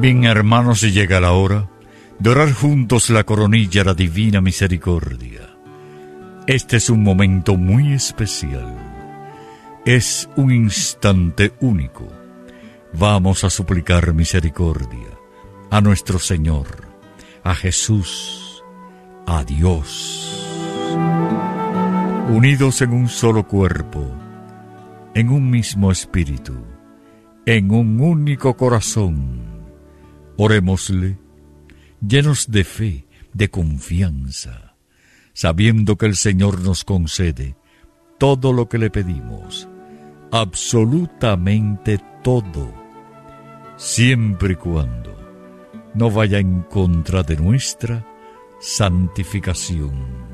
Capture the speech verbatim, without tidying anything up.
Bien, hermanos, llega la hora de orar juntos la coronilla a la divina misericordia. Este es un momento muy especial. Es un instante único. Vamos a suplicar misericordia a nuestro Señor, a Jesús, a Dios. Unidos en un solo cuerpo, en un mismo espíritu, en un único corazón, orémosle, llenos de fe, de confianza, sabiendo que el Señor nos concede todo lo que le pedimos, absolutamente todo, siempre y cuando no vaya en contra de nuestra santificación.